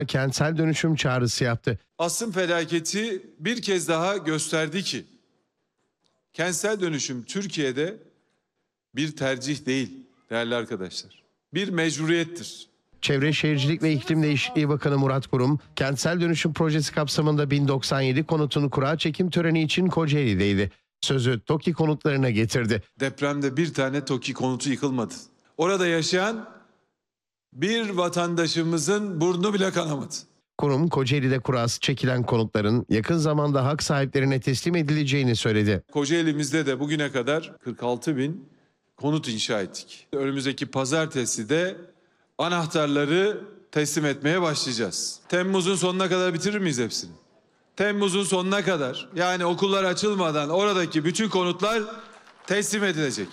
kentsel dönüşüm çağrısı yaptı. Asrın felaketi bir kez daha gösterdi ki kentsel dönüşüm Türkiye'de bir tercih değil değerli arkadaşlar. Bir mecburiyettir. Çevre Şehircilik ve İklim Değişikliği Bakanı Murat Kurum, kentsel dönüşüm projesi kapsamında 1097 konutun kura çekim töreni için Kocaeli'deydi. Sözü TOKİ konutlarına getirdi. Depremde bir tane TOKİ konutu yıkılmadı. Orada yaşayan bir vatandaşımızın burnu bile kanamadı. Kurum, Kocaeli'de kurası çekilen konutların yakın zamanda hak sahiplerine teslim edileceğini söyledi. Kocaeli'mizde de bugüne kadar 46 bin konut inşa ettik. Önümüzdeki pazartesi de anahtarları teslim etmeye başlayacağız. Temmuz'un sonuna kadar bitirir miyiz hepsini? Temmuz'un sonuna kadar, yani okullar açılmadan oradaki bütün konutlar teslim edilecek.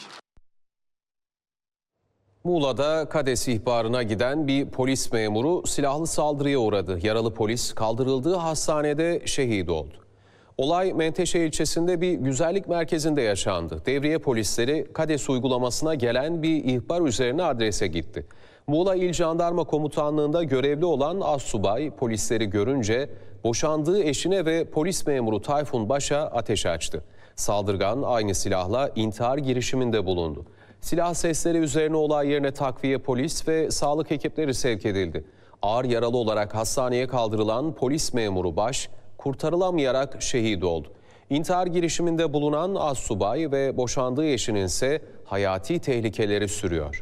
Muğla'da KADES ihbarına giden bir polis memuru silahlı saldırıya uğradı. Yaralı polis kaldırıldığı hastanede şehit oldu. Olay Menteşe ilçesinde bir güzellik merkezinde yaşandı. Devriye polisleri KADES uygulamasına gelen bir ihbar üzerine adrese gitti. Muğla İl Jandarma Komutanlığı'nda görevli olan astsubay polisleri görünce boşandığı eşine ve polis memuru Tayfun Baş'a ateş açtı. Saldırgan aynı silahla intihar girişiminde bulundu. Silah sesleri üzerine olay yerine takviye polis ve sağlık ekipleri sevk edildi. Ağır yaralı olarak hastaneye kaldırılan polis memuru Baş kurtarılamayarak şehit oldu. İntihar girişiminde bulunan astsubay ve boşandığı eşinin ise hayati tehlikeleri sürüyor.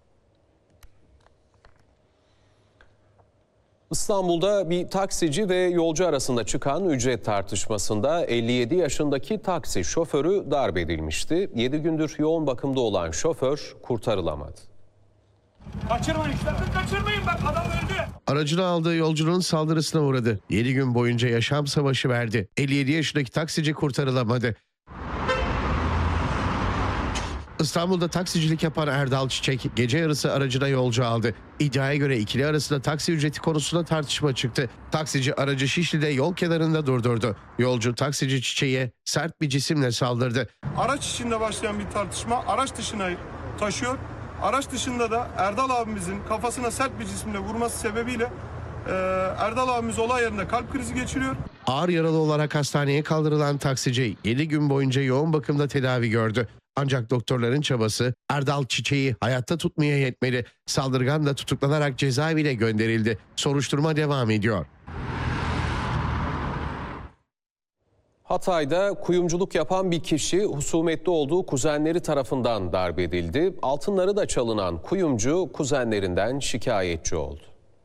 İstanbul'da bir taksici ve yolcu arasında çıkan ücret tartışmasında 57 yaşındaki taksi şoförü darp edilmişti. 7 gündür yoğun bakımda olan şoför kurtarılamadı. Kaçırmayın işte, kaçırmayın, bak adam öldü. Aracını aldığı yolcunun saldırısına uğradı. 7 gün boyunca yaşam savaşı verdi. 57 yaşındaki taksici kurtarılamadı. İstanbul'da taksicilik yapan Erdal Çiçek gece yarısı aracına yolcu aldı. İddiaya göre ikili arasında taksi ücreti konusunda tartışma çıktı. Taksici aracı Şişli'de yol kenarında durdurdu. Yolcu taksici Çiçek'e sert bir cisimle saldırdı. Araç içinde başlayan bir tartışma araç dışına taşıyor. Araç dışında da Erdal abimizin kafasına sert bir cisimle vurması sebebiyle Erdal abimiz olay yerinde kalp krizi geçiriyor. Ağır yaralı olarak hastaneye kaldırılan taksici 7 gün boyunca yoğun bakımda tedavi gördü. Ancak doktorların çabası Erdal Çiçek'i hayatta tutmaya yetmedi. Saldırgan da tutuklanarak cezaevine gönderildi. Soruşturma devam ediyor. Hatay'da kuyumculuk yapan bir kişi husumetli olduğu kuzenleri tarafından darp edildi. Altınları da çalınan kuyumcu kuzenlerinden şikayetçi oldu.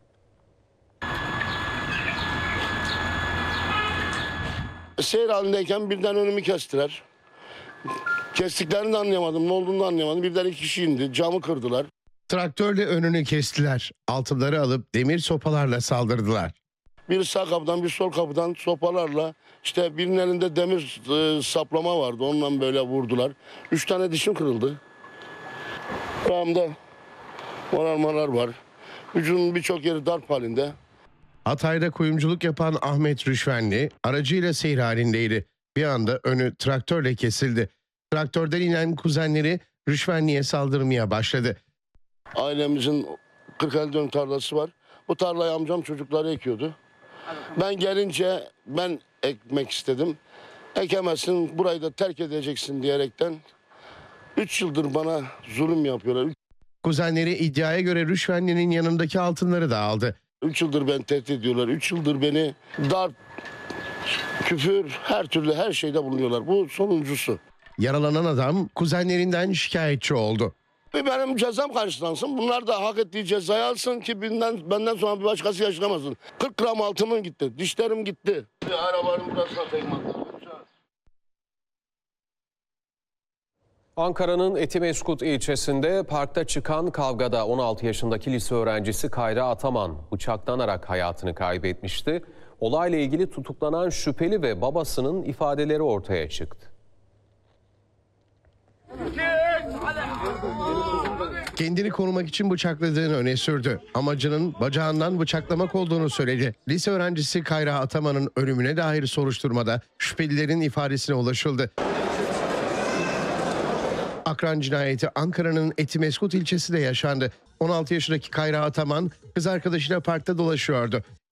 Seyir halindeyken birden önümü kestiler. Kestiklerini de anlayamadım, ne olduğunu da anlayamadım. Birden 2 kişi indi, camı kırdılar. Traktörle önünü kestiler. Altınları alıp demir sopalarla saldırdılar. Bir sağ kapıdan, bir sol kapıdan sopalarla, işte birinin elinde demir saplama vardı, onunla böyle vurdular. 3 tane dişim kırıldı. Kulağımda morarmalar var. Vücudun birçok yeri darp halinde. Hatay'da kuyumculuk yapan Ahmet Rüşvenli aracıyla seyir halindeydi. Bir anda önü traktörle kesildi. Traktörden inen kuzenleri Rüşvenli'ye saldırmaya başladı. Ailemizin 40-50 dönüm tarlası var. Bu tarlayı amcam çocukları ekiyordu. Ben gelince ben ekmek istedim. Ekemezsin, burayı da terk edeceksin diyerekten 3 yıldır bana zulüm yapıyorlar. Kuzenleri iddiaya göre Rüşvenli'nin yanındaki altınları da aldı. 3 yıldır beni tehdit ediyorlar. 3 yıldır beni darp, küfür, her türlü her şeyde bulunuyorlar. Bu sonuncusu. Yaralanan adam kuzenlerinden şikayetçi oldu. Benim cezam karşılansın. Bunlar da hak ettiği cezayı alsın ki benden sonra bir başkası yaşamasın. 40 gram altınım gitti, dişlerim gitti. Arabanın burasına tekme attım. Ankara'nın Etimeskut ilçesinde parkta çıkan kavgada 16 yaşındaki lise öğrencisi Kayra Ataman bıçaklanarak hayatını kaybetmişti. Olayla ilgili tutuklanan şüpheli ve babasının ifadeleri ortaya çıktı. Kendini korumak için bıçakladığını öne sürdü. Amacının bacağından bıçaklamak olduğunu söyledi. Lise öğrencisi Kayra Ataman'ın ölümüne dair soruşturmada şüphelilerin ifadesine ulaşıldı. Akran cinayeti Ankara'nın Etimeskut ilçesinde yaşandı. 16 yaşındaki Kayra Ataman kız arkadaşıyla parkta dolaşıyordu.